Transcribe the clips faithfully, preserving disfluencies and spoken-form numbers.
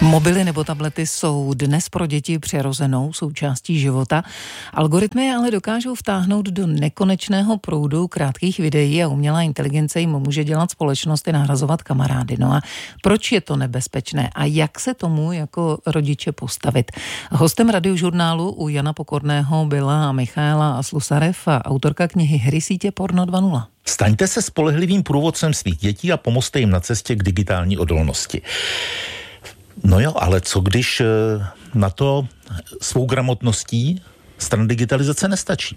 Mobily nebo tablety jsou dnes pro děti přirozenou součástí života. Algoritmy ale dokážou vtáhnout do nekonečného proudu krátkých videí a umělá inteligence jim může dělat společnost i nahrazovat kamarády. No a proč je to nebezpečné a jak se tomu jako rodiče postavit? Hostem Radiožurnálu u Jana Pokorného byla Michaela Slusarev, autorka knihy Hry sítě Porno dva tečka nula. Staňte se spolehlivým průvodcem svých dětí a pomozte jim na cestě k digitální odolnosti. No jo, ale co když na to svou gramotností stran digitalizace nestačím?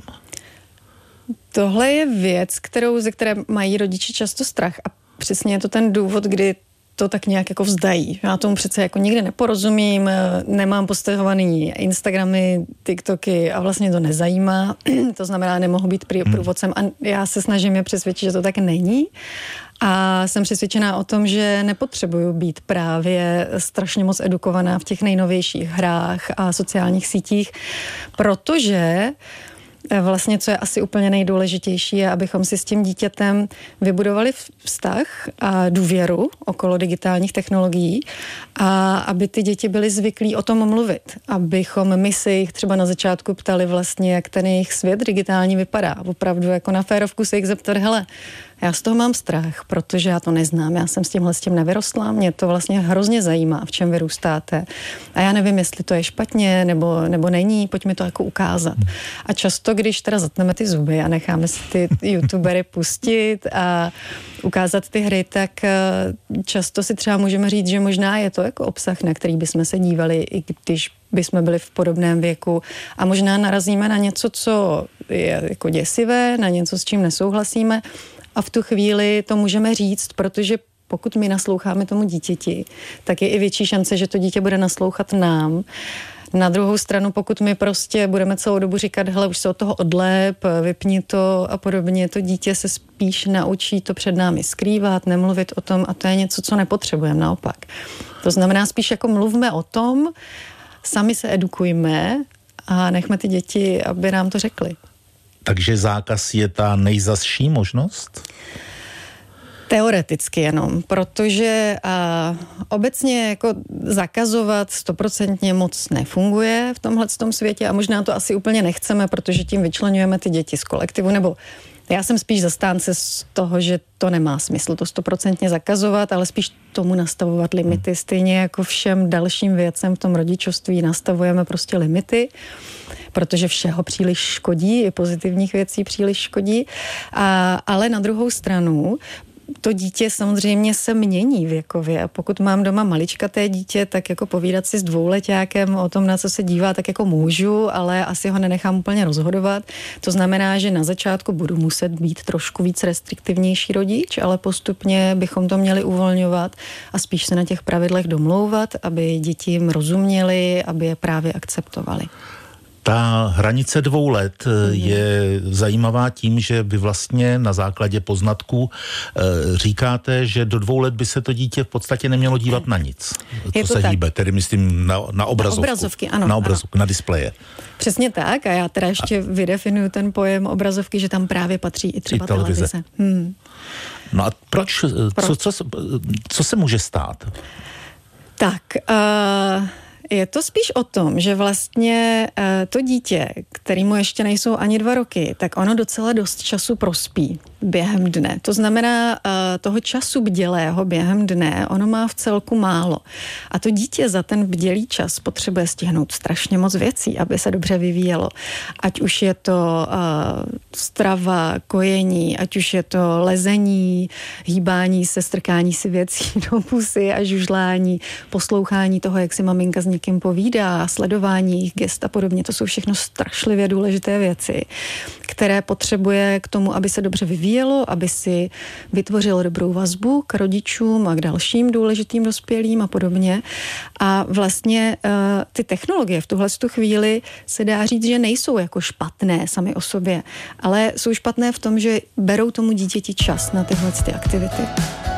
Tohle je věc, kterou, ze které mají rodiče často strach a přesně je to ten důvod, kdy to tak nějak jako vzdají. Já tomu přece jako nikdy neporozumím, nemám postavovaný Instagramy, TikToky a vlastně to nezajímá. To znamená, nemohu být průvodcem a já se snažím je přesvědčit, že to tak není. A jsem přesvědčená o tom, že nepotřebuju být právě strašně moc edukovaná v těch nejnovějších hrách a sociálních sítích, protože vlastně, co je asi úplně nejdůležitější, je, abychom si s tím dítětem vybudovali vztah a důvěru okolo digitálních technologií a aby ty děti byly zvyklí o tom mluvit. Abychom my se jich třeba na začátku ptali vlastně, jak ten jejich svět digitální vypadá. Opravdu jako na férovku se jich zeptat, hele, já z toho mám strach, protože já to neznám, já jsem s tímhle s tím nevyrostla, mě to vlastně hrozně zajímá, v čem vyrůstáte. A já nevím, jestli to je špatně nebo, nebo není, pojďme to jako ukázat. A často, když teda zatneme ty zuby a necháme si ty youtubery pustit a ukázat ty hry, tak často si třeba můžeme říct, že možná je to jako obsah, na který bychom se dívali, i když bychom byli v podobném věku a možná narazíme na něco, co je jako děsivé, na něco, s čím nesouhlasíme. A v tu chvíli to můžeme říct, protože pokud my nasloucháme tomu dítěti, tak je i větší šance, že to dítě bude naslouchat nám. Na druhou stranu, pokud my prostě budeme celou dobu říkat, hele, už se od toho odlép, vypni to a podobně, to dítě se spíš naučí to před námi skrývat, nemluvit o tom a to je něco, co nepotřebujeme, naopak. To znamená spíš jako mluvme o tom, sami se edukujme a nechme ty děti, aby nám to řekli. Takže zákaz je ta nejzazší možnost? Teoreticky jenom, protože a, obecně jako zakazovat stoprocentně moc nefunguje v tomhletom světě a možná to asi úplně nechceme, protože tím vyčleňujeme ty děti z kolektivu, nebo já jsem spíš zastánce z toho, že to nemá smysl to stoprocentně zakazovat, ale spíš tomu nastavovat limity. Stejně jako všem dalším věcem v tom rodičovství nastavujeme prostě limity, protože všeho příliš škodí, i pozitivních věcí příliš škodí. A, ale na druhou stranu to dítě samozřejmě se mění věkově a pokud mám doma maličkaté dítě, tak jako povídat si s dvouleťákem o tom, na co se dívá, tak jako můžu, ale asi ho nenechám úplně rozhodovat. To znamená, že na začátku budu muset být trošku víc restriktivnější rodič, ale postupně bychom to měli uvolňovat a spíš se na těch pravidlech domlouvat, aby děti jim rozuměli, aby je právě akceptovali. Ta hranice dvou let mm-hmm. je zajímavá tím, že vy vlastně na základě poznatků e, říkáte, že do dvou let by se to dítě v podstatě nemělo dívat na nic, co se tak hýbe, tedy myslím na, na obrazovku. Na obrazovky, ano. Na obrazovku, ano. Na displeje. Přesně tak a já teda ještě a... vydefinuju ten pojem obrazovky, že tam právě patří i třeba i televize. televize. Hmm. No a proč? proč? Co, co, co se může stát? Tak... Uh... Je to spíš o tom, že vlastně uh, to dítě, kterému ještě nejsou ani dva roky, tak ono docela dost času prospí během dne. To znamená, uh, toho času bdělého během dne, ono má v celku málo. A to dítě za ten bdělý čas potřebuje stihnout strašně moc věcí, aby se dobře vyvíjelo. Ať už je to uh, strava, kojení, ať už je to lezení, hýbání se, strkání si věcí do pusy a žužlání, poslouchání toho, jak si maminka s někým povídá, sledování jejich gest a podobně. To jsou všechno strašlivě důležité věci, které potřebuje k tomu, aby se dobře vyvíjelo, aby si vytvořil dobrou vazbu k rodičům a k dalším důležitým dospělým a podobně. A vlastně uh, ty technologie v tuhle chvíli se dá říct, že nejsou jako špatné sami o sobě, ale jsou špatné v tom, že berou tomu dítěti čas na tyhle ty aktivity.